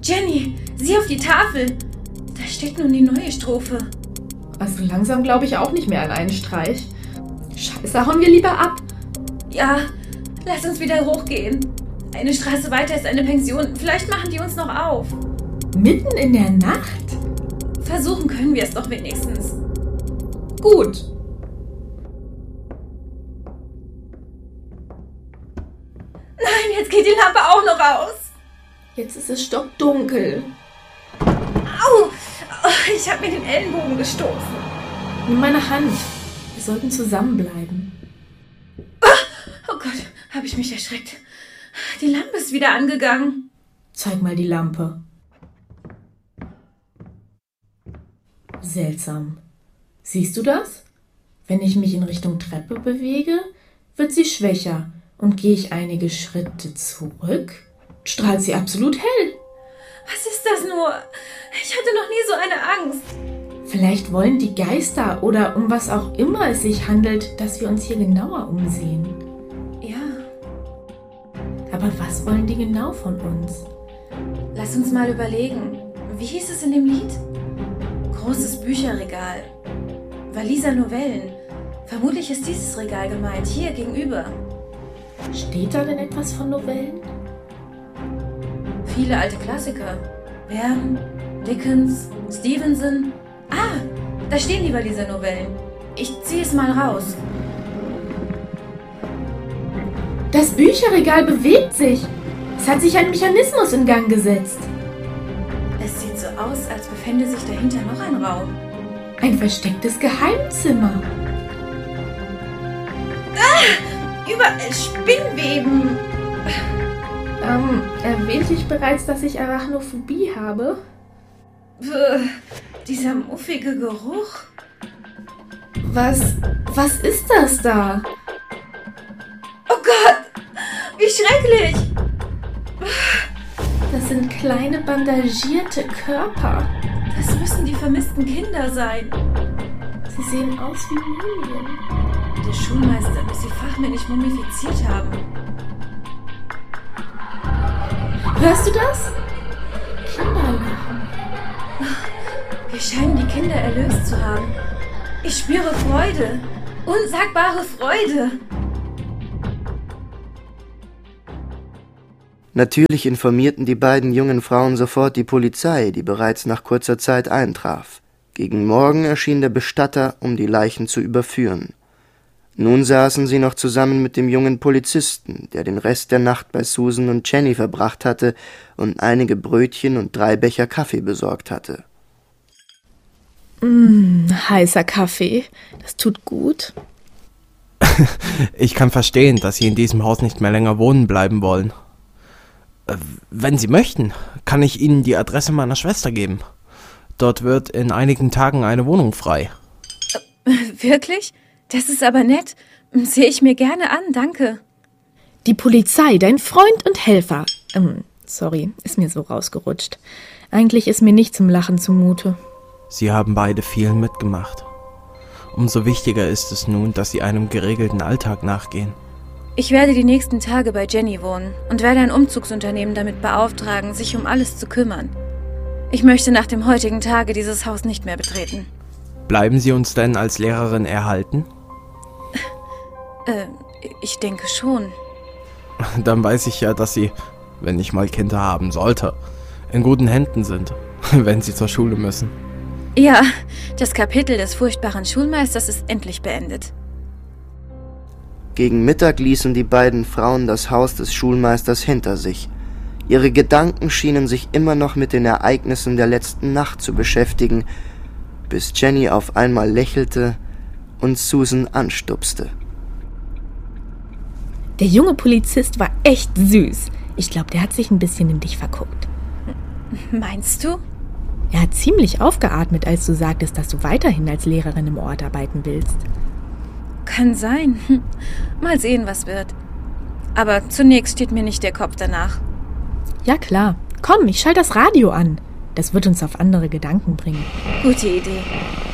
Jenny, sieh auf die Tafel. Da steht nun die neue Strophe. Also langsam glaube ich auch nicht mehr an einen Streich. Scheiße, hauen wir lieber ab. Ja, lass uns wieder hochgehen. Eine Straße weiter ist eine Pension. Vielleicht machen die uns noch auf. Mitten in der Nacht? Versuchen können wir es doch wenigstens. Gut. Nein, jetzt geht die Lampe auch noch aus. Jetzt ist es stockdunkel. Au! Ich habe mir den Ellenbogen gestoßen. Nimm meine Hand. Wir sollten zusammenbleiben. Oh Gott, habe ich mich erschreckt. Die Lampe ist wieder angegangen. Zeig mal die Lampe. Seltsam. Siehst du das? Wenn ich mich in Richtung Treppe bewege, wird sie schwächer. Und gehe ich einige Schritte zurück, strahlt sie absolut hell. Was ist das nur? Ich hatte noch nie so eine Angst. Vielleicht wollen die Geister oder um was auch immer es sich handelt, dass wir uns hier genauer umsehen. Ja. Aber was wollen die genau von uns? Lass uns mal überlegen. Wie hieß es in dem Lied? Großes Bücherregal. Walliser Novellen. Vermutlich ist dieses Regal gemeint, hier gegenüber. Steht da denn etwas von Novellen? Viele alte Klassiker. Verne, Dickens, Stevenson. Ah, da stehen die Walliser Novellen. Ich ziehe es mal raus. Das Bücherregal bewegt sich. Es hat sich ein Mechanismus in Gang gesetzt. Es sieht so aus, als befände sich dahinter noch ein Raum. Ein verstecktes Geheimzimmer. Ah, überall Spinnweben. Erwähnte ich bereits, dass ich Arachnophobie habe? Dieser muffige Geruch. Was ist das da? Oh Gott, wie schrecklich. Das sind kleine bandagierte Körper. Das müssen die vermissten Kinder sein. Sie sehen aus wie Mumien. Der Schulmeister muss sie fachmännisch mumifiziert haben. Hörst du das? Kinderlachen. Wir scheinen die Kinder erlöst zu haben. Ich spüre Freude. Unsagbare Freude. Natürlich informierten die beiden jungen Frauen sofort die Polizei, die bereits nach kurzer Zeit eintraf. Gegen Morgen erschien der Bestatter, um die Leichen zu überführen. Nun saßen sie noch zusammen mit dem jungen Polizisten, der den Rest der Nacht bei Susan und Jenny verbracht hatte und einige Brötchen und 3 Becher Kaffee besorgt hatte. Heißer Kaffee, das tut gut. Ich kann verstehen, dass Sie in diesem Haus nicht mehr länger wohnen bleiben wollen. Wenn Sie möchten, kann ich Ihnen die Adresse meiner Schwester geben. Dort wird in einigen Tagen eine Wohnung frei. Wirklich? Das ist aber nett. Sehe ich mir gerne an, danke. Die Polizei, dein Freund und Helfer. Sorry, ist mir so rausgerutscht. Eigentlich ist mir nicht zum Lachen zumute. Sie haben beide viel mitgemacht. Umso wichtiger ist es nun, dass Sie einem geregelten Alltag nachgehen. Ich werde die nächsten Tage bei Jenny wohnen und werde ein Umzugsunternehmen damit beauftragen, sich um alles zu kümmern. Ich möchte nach dem heutigen Tage dieses Haus nicht mehr betreten. Bleiben Sie uns denn als Lehrerin erhalten? Ich denke schon. Dann weiß ich ja, dass Sie, wenn ich mal Kinder haben sollte, in guten Händen sind, wenn Sie zur Schule müssen. Ja, das Kapitel des furchtbaren Schulmeisters ist endlich beendet. Gegen Mittag ließen die beiden Frauen das Haus des Schulmeisters hinter sich. Ihre Gedanken schienen sich immer noch mit den Ereignissen der letzten Nacht zu beschäftigen, bis Jenny auf einmal lächelte und Susan anstupste. Der junge Polizist war echt süß. Ich glaube, der hat sich ein bisschen in dich verguckt. Meinst du? Er hat ziemlich aufgeatmet, als du sagtest, dass du weiterhin als Lehrerin im Ort arbeiten willst. Kann sein. Mal sehen, was wird. Aber zunächst steht mir nicht der Kopf danach. Ja klar. Komm, ich schalte das Radio an. Das wird uns auf andere Gedanken bringen. Gute Idee.